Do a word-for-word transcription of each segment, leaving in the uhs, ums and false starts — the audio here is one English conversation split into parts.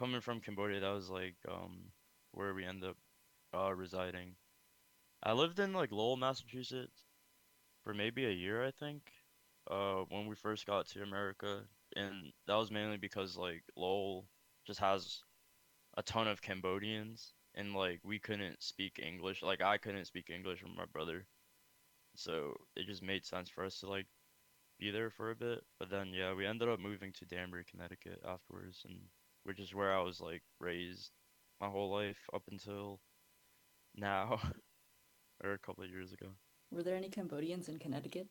coming from Cambodia, that was like um where we ended up uh residing. I lived in like Lowell, Massachusetts for maybe a year, I think. Uh, when we first got to America, and that was mainly because like Lowell just has a ton of Cambodians, and like we couldn't speak English. Like I couldn't speak English with my brother, so it just made sense for us to like be there for a bit. But then yeah, we ended up moving to Danbury, Connecticut afterwards, and which is where I was like raised my whole life up until now or a couple of years ago. Were there any Cambodians in Connecticut?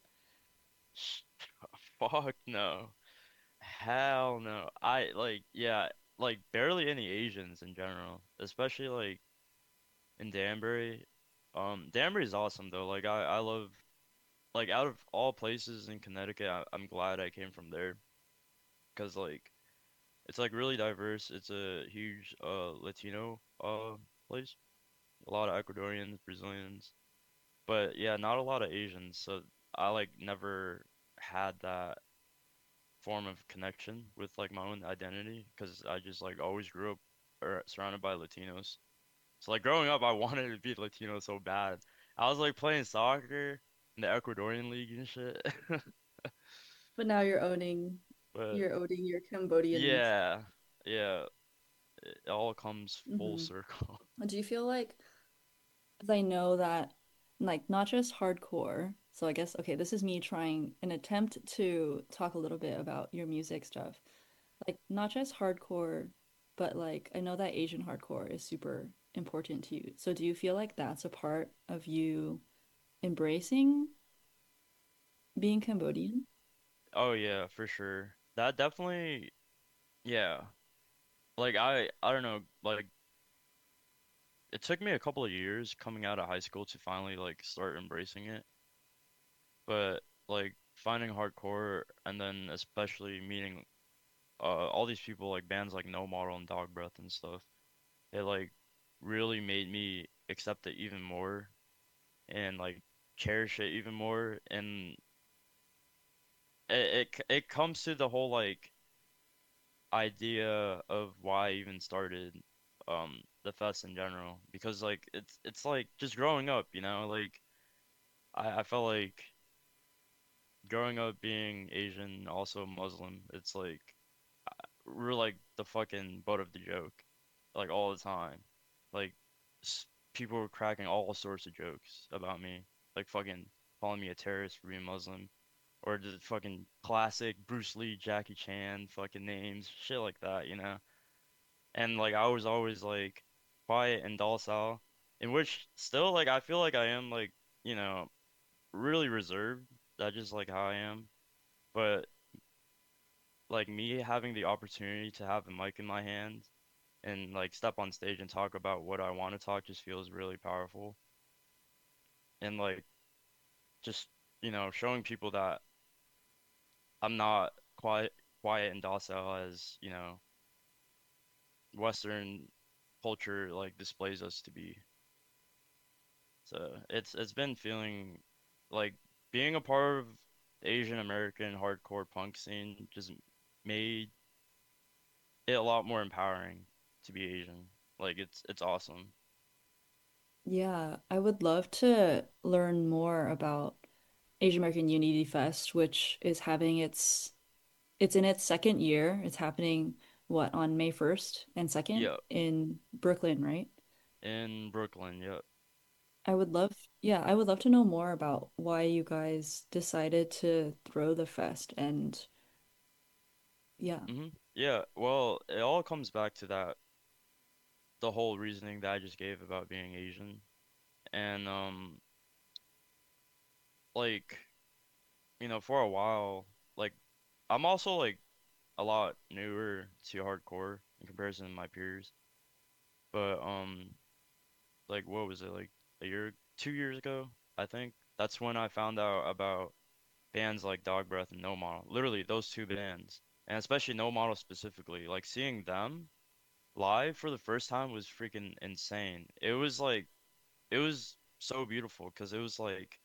Fuck no. Hell no. I like yeah, like barely any Asians in general, especially like in Danbury. Um, Danbury is awesome though. Like I I love like out of all places in Connecticut, I, I'm glad I came from there because like it's like really diverse. It's a huge uh Latino uh place. A lot of Ecuadorians, Brazilians, but yeah, not a lot of Asians. So I like never had that form of connection with like my own identity because I just like always grew up or surrounded by Latinos. So like growing up, I wanted to be Latino so bad. I was like playing soccer in the Ecuadorian league and shit. But now you're owning But you're owning your Cambodian. yeah, yeah, it all comes full Hmm. circle. Do you feel like, because I know that, like, not just hardcore, so I guess, okay, this is me trying an attempt to talk a little bit about your music stuff. Like, not just hardcore, but like, I know that Asian hardcore is super important to you. So do you feel like that's a part of you embracing being Cambodian? Oh yeah, for sure. That definitely, yeah. Like I, I don't know. Like it took me a couple of years coming out of high school to finally like start embracing it. But like finding hardcore and then especially meeting uh all these people like bands like No Model and Dog Breath and stuff, it like really made me accept it even more and like cherish it even more. And it it, c- it comes to the whole like idea of why I even started um the fest in general because like it's it's like just growing up, you know, like I, I felt like growing up being Asian, also Muslim, it's like we're like the fucking butt of the joke, like all the time. Like s people were cracking all sorts of jokes about me, like fucking calling me a terrorist for being Muslim, or the fucking classic Bruce Lee, Jackie Chan fucking names, shit like that, you know. And like I was always like quiet and docile, in which still like I feel like I am like you know really reserved. That's just like how I am. But like me having the opportunity to have a mic in my hand and like step on stage and talk about what I want to talk just feels really powerful. And like just, you know, showing people that I'm not quiet quiet and docile as, you know, Western culture like displays us to be. So it's it's been feeling like being a part of the Asian American hardcore punk scene just made it a lot more empowering to be Asian. Like it's it's awesome. Yeah, I would love to learn more about Asian American Unity Fest, which is having its it's in its second year. It's happening what on May first and second Yeah, in Brooklyn, right? in Brooklyn. Yeah. I would love, yeah, I would love to know more about why you guys decided to throw the fest and yeah. hmm Yeah, well, it all comes back to that the whole reasoning that I just gave about being Asian. And um like, you know, for a while, like I'm also like a lot newer to hardcore in comparison to my peers. But um like what was it, like a year, two years ago, I think. That's when I found out about bands like Dog Breath and No Model. Literally those two bands. And especially No Model specifically. Like seeing them live for the first time was freaking insane. It was like it was so beautiful because it was like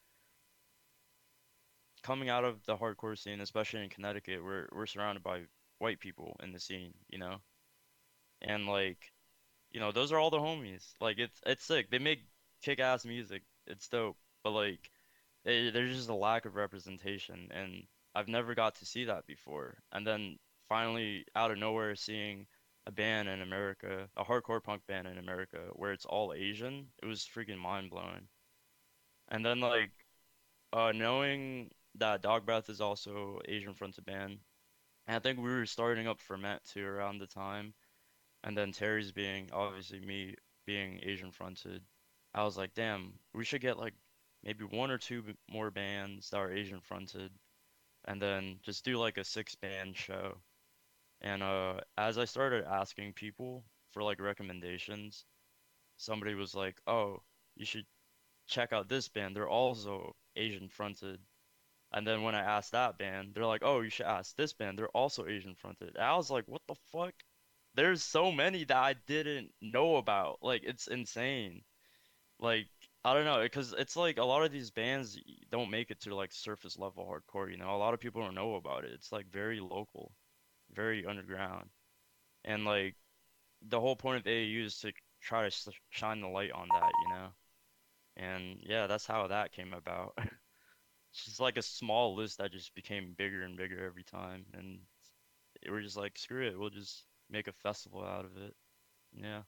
coming out of the hardcore scene, especially in Connecticut, we're we're surrounded by white people in the scene, you know? and like you know those are all the homies. Like it's it's sick. They make kick-ass music. It's dope. But like it, there's just a lack of representation, and I've never got to see that before. And then finally, out of nowhere, seeing a band in America, a hardcore punk band in America, where it's all Asian, it was freaking mind-blowing. And then like uh, knowing that Dog Breath is also Asian fronted band, and I think we were starting up Ferment too around the time, and then Terry's being obviously me being Asian fronted. I was like, damn, we should get like maybe one or two b- more bands that are Asian fronted, and then just do like a six band show. And uh, as I started asking people for like recommendations, somebody was like, oh, you should check out this band. They're also Asian fronted. And then when I asked that band, they're like, "Oh, you should ask this band. They're also Asian fronted." And I was like, "What the fuck?" There's so many that I didn't know about. Like it's insane. Like I don't know, because it's like a lot of these bands y- don't make it to like surface level hardcore, you know. A lot of people don't know about it. It's like very local, very underground. And like the whole point of A A U is to try to sh shine the light on that, you know. And yeah, that's how that came about. It's just like a small list that just became bigger and bigger every time, and we're just like, screw it, we'll just make a festival out of it. Yeah.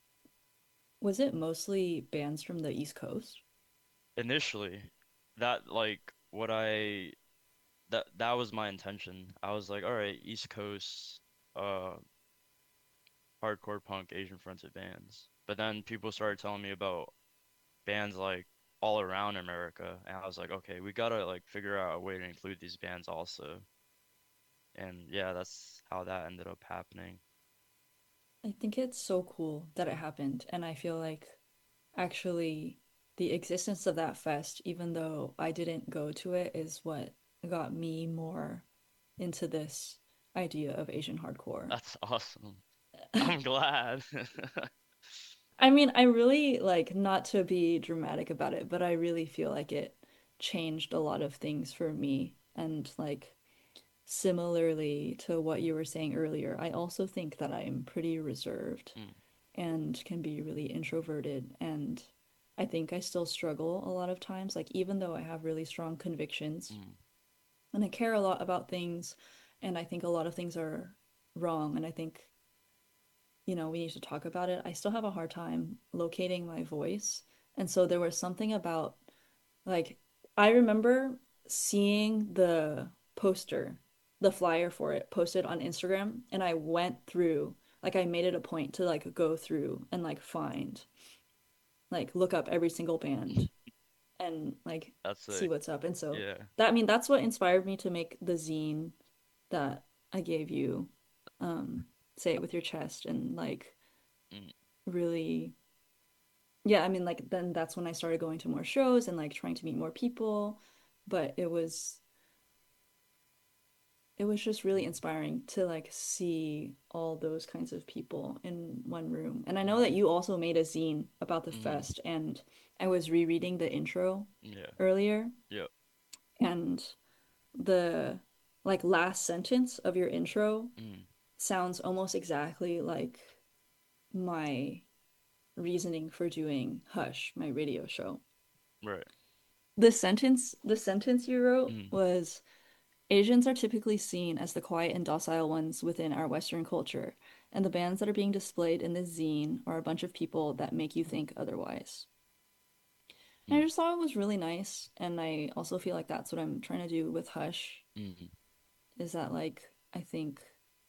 Was it mostly bands from the East Coast? Initially, that like what I that that was my intention. I was like, all right, East Coast, uh, hardcore punk, Asian fronted bands. But then people started telling me about bands like all around America, and I was like, okay, we gotta like figure out a way to include these bands also. And yeah, that's how that ended up happening. I think it's so cool that it happened, and I feel like actually the existence of that fest, even though I didn't go to it, is what got me more into this idea of Asian hardcore. That's awesome. I'm glad. I mean, I really like not to be dramatic about it, but I really feel like it changed a lot of things for me. And like similarly to what you were saying earlier, I also think that I'm pretty reserved Mm, and can be really introverted. And I think I still struggle a lot of times, like even though I have really strong convictions mm, and I care a lot about things, and I think a lot of things are wrong, and I think you know, we need to talk about it. I still have a hard time locating my voice. And so there was something about like I remember seeing the poster, the flyer for it posted on Instagram, and I went through, like I made it a point to like go through and like find, like look up every single band and like that's see sick. what's up. And so Yeah. that I mean that's what inspired me to make the zine that I gave you. Um, Say it with your chest and like Mm, really yeah, I mean, like then that's when I started going to more shows and like trying to meet more people. But it was it was just really inspiring to like see all those kinds of people in one room. And I know that mm, you also made a zine about the mm. fest, and I was rereading the intro Yeah. earlier, Yeah. and the like last sentence of your intro Mm, sounds almost exactly like my reasoning for doing Hush, my radio show. right. The sentence the sentence you wrote Mm, was Asians are typically seen as the quiet and docile ones within our Western culture, and the bands that are being displayed in this zine are a bunch of people that make you think otherwise. And I mm, just thought it was really nice, and I also feel like that's what I'm trying to do with Hush, mm. is that like I think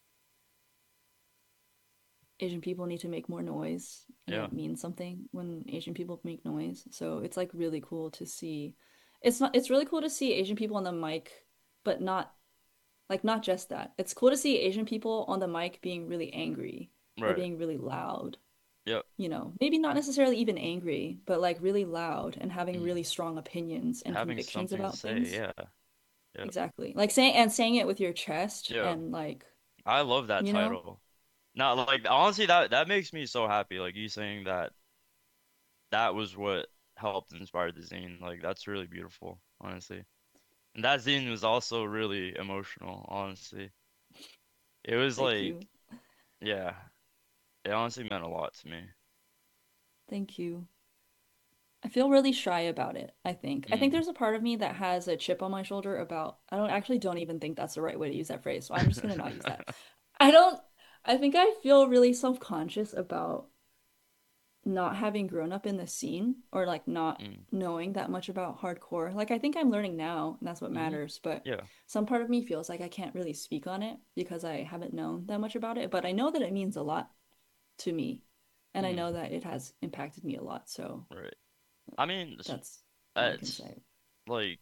Asian people need to make more noise, and Yeah. it means something when Asian people make noise. So it's like really cool to see. It's not, it's really cool to see Asian people on the mic, but not like not just that. It's cool to see Asian people on the mic being really angry or Right. being really loud. Yep. You know, maybe not necessarily even angry, but like really loud and having Mm. really strong opinions and Having convictions something to about say. things. Yeah. Yep. Exactly. Like saying and saying it with your chest Yeah. and like, I love that you know, title. Not like honestly that that makes me so happy. Like you saying that that was what helped inspire the zine. Like that's really beautiful, honestly. And that zine was also really emotional, honestly. It was thank like, you. yeah. it honestly meant a lot to me. Thank you. I feel really shy about it, I think. I think Mm. there's a part of me that has a chip on my shoulder about, I don't actually don't even think that's the right way to use that phrase, so I'm just gonna not use that. I don't, I think I feel really self-conscious about not having grown up in the scene or like not Mm. knowing that much about hardcore. Like I think I'm learning now, and that's what Hmm. matters, but Yeah. some part of me feels like I can't really speak on it because I haven't known that much about it, but I know that it means a lot to me, and I Mm. know that it has impacted me a lot, so Right. I mean, it's, that's all I can it's say. like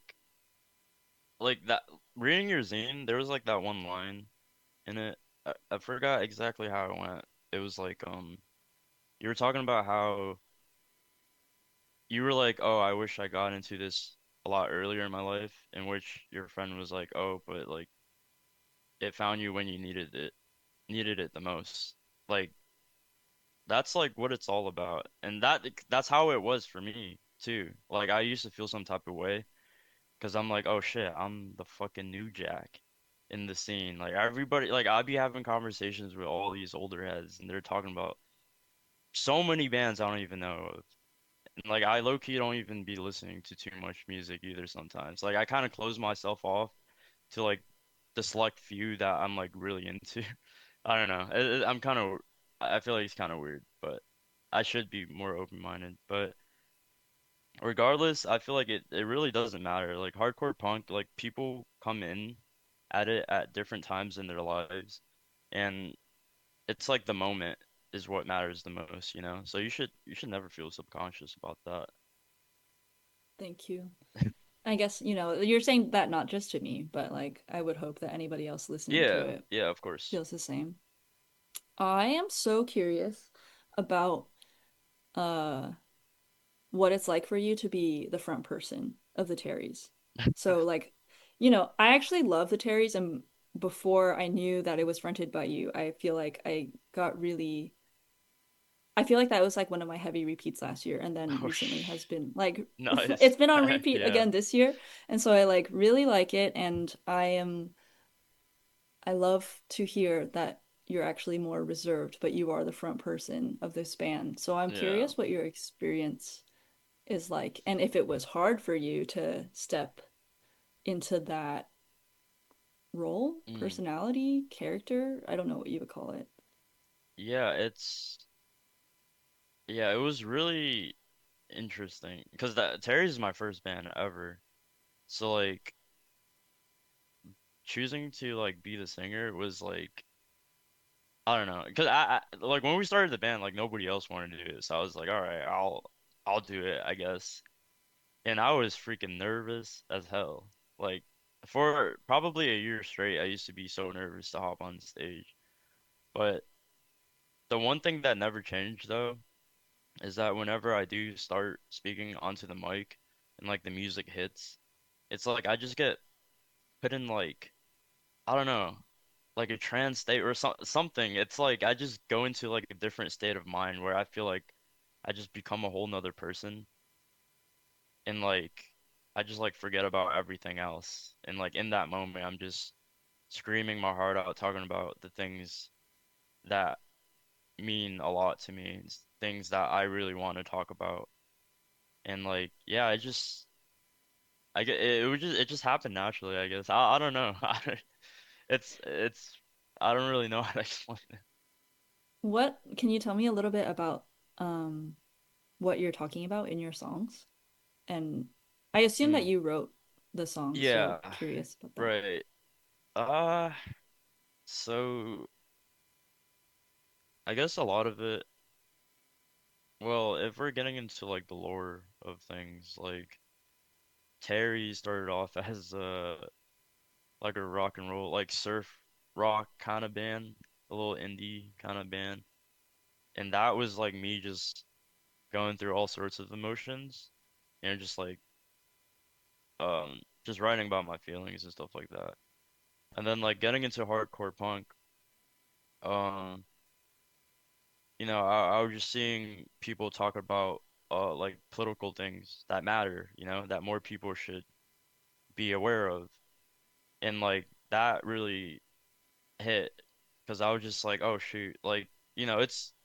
like that reading your zine, there was like that one line in it. I, I forgot exactly how it went. It was like um you were talking about how you were like, "Oh, I wish I got into this a lot earlier in my life," in which your friend was like, "Oh, but like it found you when you needed it, needed it the most." Like that's like what it's all about. And that that's how it was for me too. Like I used to feel some type of way because I'm like, "Oh shit, I'm the fucking new Jack in the scene." Like everybody like I'd be having conversations with all these older heads and they're talking about so many bands I don't even know of. And like I low key don't even be listening to too much music either sometimes. Like I kind of close myself off to like the select few that I'm like really into. I don't know. It, it- I'm kind of I feel like it's kind of weird, but I should be more open-minded. But regardless, I feel like it it really doesn't matter. Like hardcore punk, like people come in at it at different times in their lives, and it's like the moment is what matters the most, you know? So you should you should never feel subconscious about that. Thank you. I guess, you know, you're saying that not just to me, but like I would hope that anybody else listening to Yeah, it yeah, of course. feels the same. I am so curious about uh what it's like for you to be the front person of the Terrys. So like, you know, I actually love the Terrys, and before I knew that it was fronted by you, I feel like I got really I feel like that was like one of my heavy repeats last year, and then Oh, recently sh has been like nice. it's been on Heck repeat yeah. again this year. And so I like really like it, and I am I love to hear that you're actually more reserved, but you are the front person of this band. So I'm Yeah. curious what your experience is like, and if it was hard for you to step into that role, Mm. personality, character, I don't know what you would call it. Yeah, it's yeah, it was really interesting because that Terry's my first band ever. So like choosing to like be the singer was like I don't know, because I, I like when we started the band, like nobody else wanted to do it, so I was like, all right, I'll I'll do it, I guess. And I was freaking nervous as hell. Like for probably a year straight, I used to be so nervous to hop on stage. But the one thing that never changed though is that whenever I do start speaking onto the mic and like the music hits, it's like I just get put in like I don't know, like a trance state or so something. It's like I just go into like a different state of mind where I feel like I just become a whole nother person and like I just like forget about everything else. And like in that moment, I'm just screaming my heart out, talking about the things that mean a lot to me, s- things that I really want to talk about. And like, yeah, I just I get it, it would just it just happened naturally, I guess. I I don't know. It's it's I don't really know how to explain it. What can you tell me a little bit about um what you're talking about in your songs? And I assume that Mm, you wrote the songs, so yeah, curious about that. right. Uh, so I guess a lot of it, well, if we're getting into like the lore of things, like Terry started off as a like a rock and roll, like surf rock kind of band, a little indie kind of band. And that was like me just going through all sorts of emotions and just like um just writing about my feelings and stuff like that. And then like getting into hardcore punk, um, you know, I, I was just seeing people talk about uh like political things that matter, you know, that more people should be aware of. And like that really hit because I was just like, oh shoot, like, you know, it's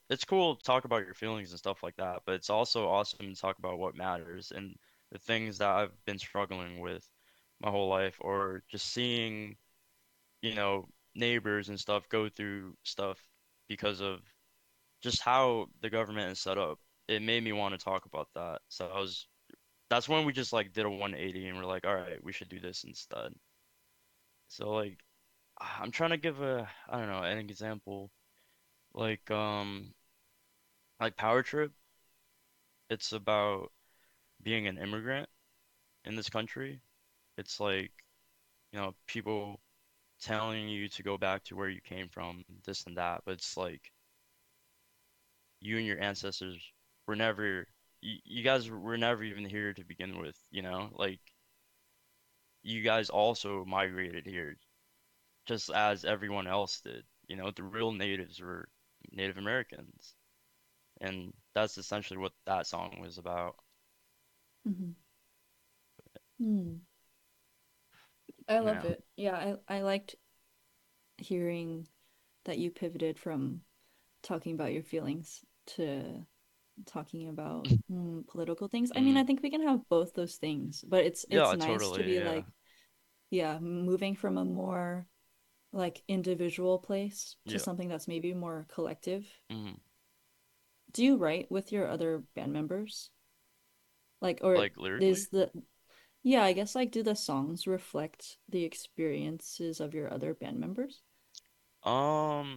it's cool to talk about your feelings and stuff like that, but it's also awesome to talk about what matters and the things that I've been struggling with my whole life, or just seeing, you know, neighbors and stuff go through stuff because of just how the government is set up. It made me want to talk about that. So I was, that's when we just like did a one eighty and we're like, all right, we should do this instead. So like, I'm trying to give a, I don't know, an example. Like, um, like Power Trip, it's about being an immigrant in this country. It's like, you know, people telling you to go back to where you came from, this and that, but it's like you and your ancestors were never, you, you guys were never even here to begin with, you know? Like, you guys also migrated here just as everyone else did. You know, the real natives were Native Americans. And that's essentially what that song was about. Hmm. Hmm. I love Yeah. it. Yeah, I I liked hearing that you pivoted from talking about your feelings to talking about mm, political things. I mean, Mm. I think we can have both those things, but it's it's Yeah, nice to totally. be Yeah. like, yeah, moving from a more like individual place to Yeah. something that's maybe more collective. Mm. Do you write with your other band members? Like, or Like lyrically? is the, yeah, I guess like do the songs reflect the experiences of your other band members? Um,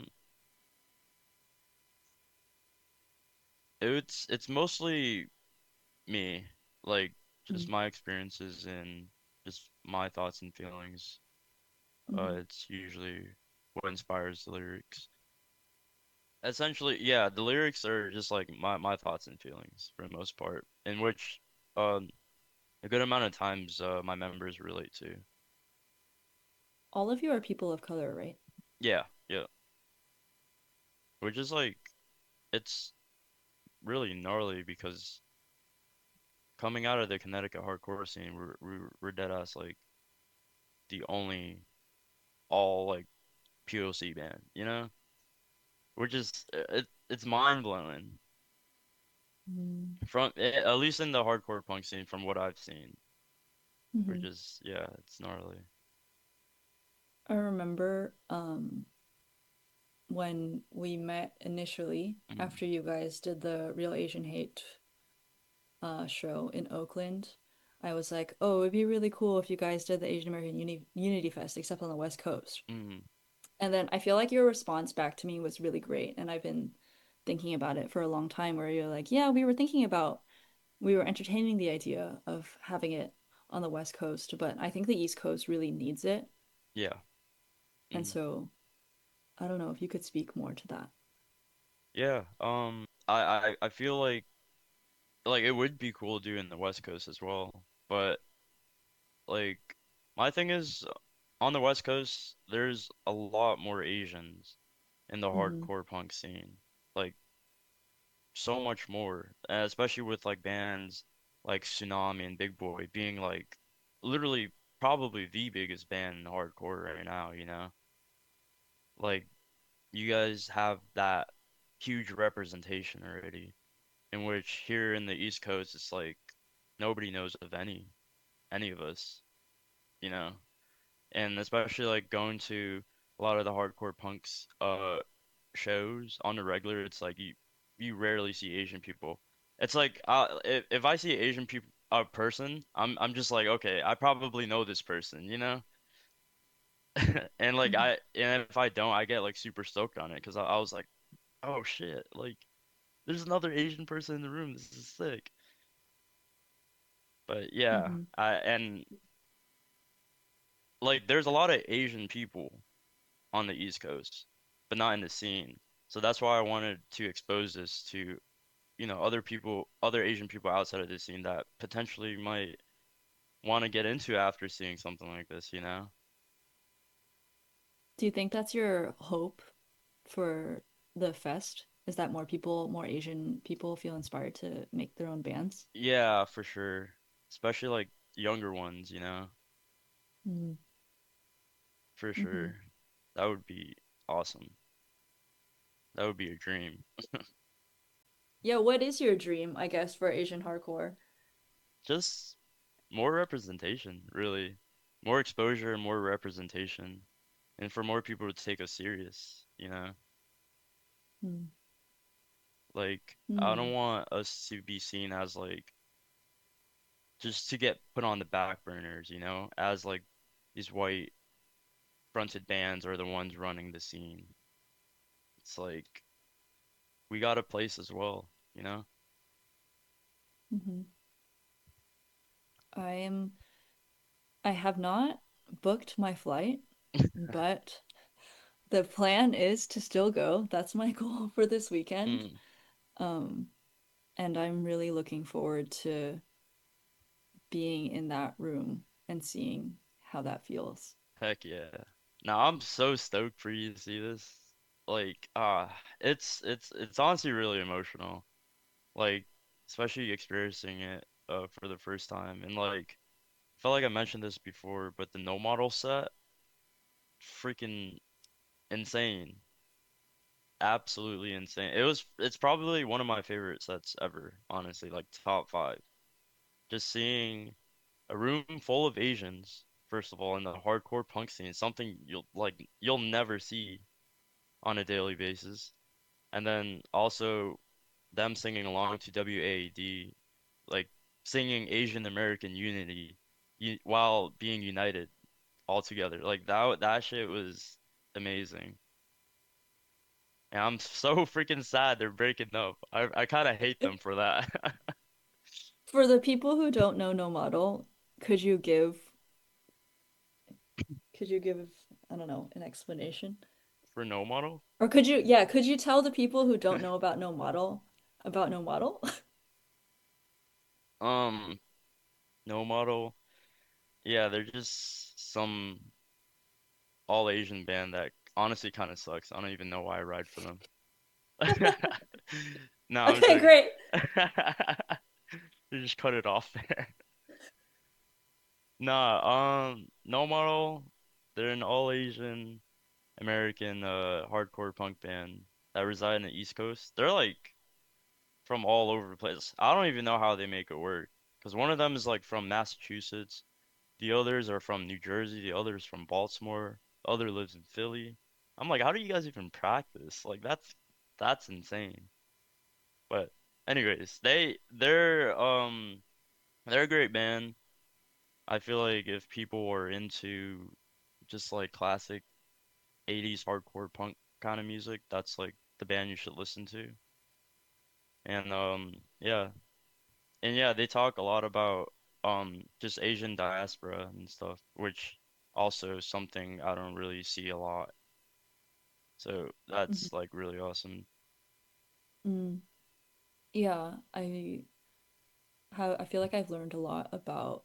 it's it's mostly me, like just my experiences and just my thoughts and feelings. Uh, Mm-hmm. it's usually what inspires the lyrics. Essentially, yeah, the lyrics are just like my my thoughts and feelings for the most part, in which um a good amount of times uh my members relate to. All of you are people of color, right? Yeah, yeah, which is like it's really gnarly because coming out of the Connecticut hardcore scene, we're we're, we're dead ass like the only all like P O C band, you know? Which is it, it's mind blowing from eh, at least in the hardcore punk scene from what I've seen, which Mm-hmm. is yeah, it's gnarly. I remember um when we met initially Mm, after you guys did the Real Asian Hate uh show in Oakland. I was like, "Oh, it'd be really cool if you guys did the Asian American Uni Unity Fest except on the West Coast." mm, And then I feel like your response back to me was really great, and I've been thinking about it for a long time where you're like, "Yeah, we were thinking about we were entertaining the idea of having it on the West Coast, but I think the East Coast really needs it." yeah, And mm, so I don't know if you could speak more to that. yeah. Um, I, I I feel like like it would be cool to do in the West Coast as well, but like my thing is on the West Coast, there's a lot more Asians in the Mm-hmm. hardcore punk scene. Like so much more, and especially with like bands like Tsunami and Big Boy being like literally probably the biggest band in hardcore right now, you know? Like you guys have that huge representation already, in which here in the East Coast it's like nobody knows of any any of us, you know? And especially like going to a lot of the hardcore punks uh shows on the regular, it's like you you rarely see Asian people. It's like uh if if I see Asian people a person, I'm I'm just like okay, I probably know this person, you know? And like Mm-hmm. I and if I don't, I get like super stoked on it because I, I was like, oh shit, like there's another Asian person in the room. This is sick. But yeah, Mm-hmm. I and like there's a lot of Asian people on the East Coast, but not in the scene. So that's why I wanted to expose this to, you know, other people, other Asian people outside of the scene that potentially might want to get into after seeing something like this, you know? Do you think that's your hope for the fest? Is that more people, more Asian people feel inspired to make their own bands? Yeah, for sure. Especially like younger ones, you know? Mm-hmm. For Mm-hmm. sure. That would be awesome. That would be a dream. Yeah, what is your dream, I guess, for Asian hardcore? Just more representation, really. More exposure, more representation, and for more people to take us serious, you know? Hmm. Like, I don't Hmm. want us to be seen as like just to get put on the back burners, you know, as like these white fronted bands are the ones running the scene. It's like we got a place as well, you know? Hmm. I am I have not booked my flight, but the plan is to still go. That's my goal for this weekend. Mm, Um, and I'm really looking forward to being in that room and seeing how that feels. heck yeah. Now I'm so stoked for you to see this. Like, ah, it's it's it's honestly really emotional. Like, especially experiencing it uh for the first time. And like I felt like I mentioned this before, but the no model set, freaking insane. Absolutely insane. It was it's probably one of my favorite sets ever, honestly, like top five. Just seeing a room full of Asians, first of all, in the hardcore punk scene, something you'll like you'll never see on a daily basis. And then also them singing along to W A D, like singing Asian American unity u while being united all together. Like that that shit was amazing. And I'm so freaking sad they're breaking up. I I kind of hate them for that. For the people who don't know No Model, could you give could you give, I don't know, an explanation? For no model. Or could you, yeah, could you tell the people who don't know about No Model about No Model? Um, no model. Yeah, they're just some all Asian band that honestly kind of sucks. I don't even know why I ride for them. No, I'm Okay, joking. great. You just cut it off there. Nah, um, no model. They're an all Asian American uh hardcore punk band that reside in the East Coast. They're like from all over the place. I don't even know how they make it work. Because one of them is like from Massachusetts, the others are from New Jersey, the others from Baltimore, the other lives in Philly. I'm like, how do you guys even practice? Like that's that's insane. But anyways, they they're um they're a great band. I feel like if people are into just like classic eighties hardcore punk kind of music, that's like the band you should listen to. And um yeah, and yeah, they talk a lot about um just Asian diaspora and stuff, which also is something I don't really see a lot. So Mhm. that's like really awesome. Mm, yeah, I how I feel like I've learned a lot about,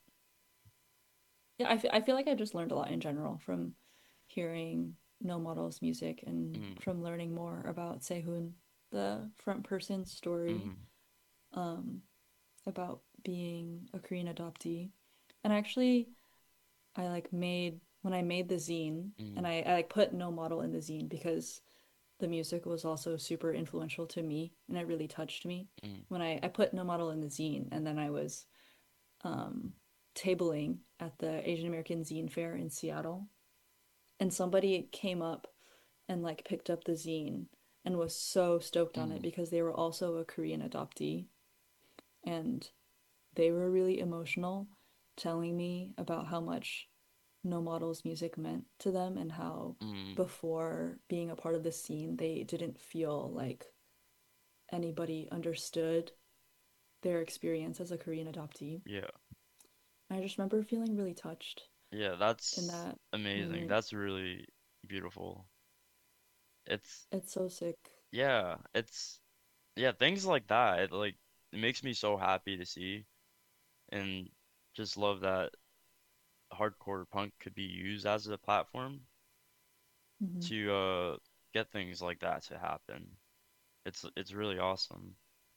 yeah, I, f I feel like I just learned a lot in general from hearing No Model's music and Mm, from learning more about Sehun, the front person story, mm, um, about being a Korean adoptee. And actually, I like made when I made the zine, and mm, I, I like put No Model in the zine because the music was also super influential to me and it really touched me. mm, When I, I put No Model in the zine and then I was um, tabling at the Asian American Zine Fair in Seattle, and somebody came up and like picked up the zine and was so stoked on it mm, because they were also a Korean adoptee, and they were really emotional, telling me about how much No Model's music meant to them and how mm. before being a part of the scene they didn't feel like anybody understood their experience as a Korean adoptee. Yeah. I just remember feeling really touched Yeah, in that's that amazing. moment. That's really beautiful. It's It's so sick. yeah, it's yeah, things like that. It like it makes me so happy to see and just love that hardcore punk could be used as a platform Mhm. to uh get things like that to happen. It's it's really awesome.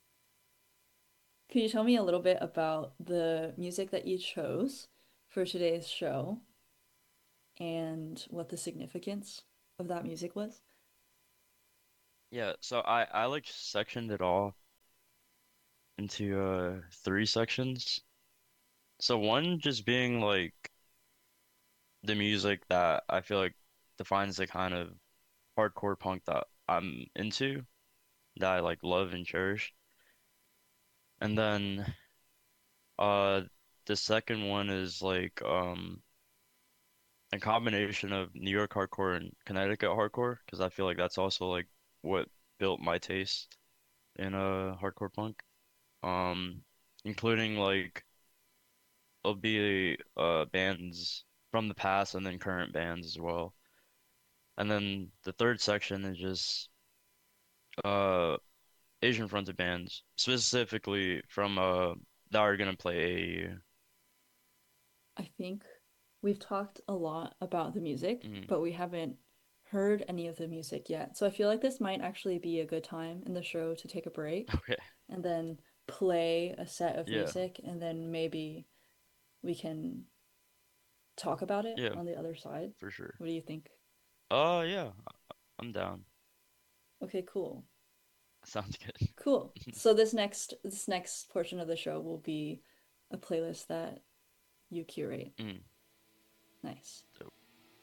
Could you tell me a little bit about the music that you chose for today's show and what the significance of that music was? Yeah, so I I like sectioned it all into uh three sections. So one just being like the music that I feel like defines the kind of hardcore punk that I'm into, that I like love and cherish. And then uh the second one is like um a combination of New York hardcore and Connecticut hardcore because I feel like that's also like what built my taste in uh hardcore punk. Um including like it'll be uh bands from the past and then current bands as well. And then the third section is just uh Asian fronted bands, specifically from uh that are gonna play A A U. I think we've talked a lot about the music, Mm, but we haven't heard any of the music yet. So I feel like this might actually be a good time in the show to take a break okay. and then play a set of Yeah, music, and then maybe we can talk about it yeah, on the other side. for sure. What do you think? Uh yeah, I'm down. Okay, cool. Sounds good. Cool. So this next this next portion of the show will be a playlist that you curate. Mm, Nice. dope.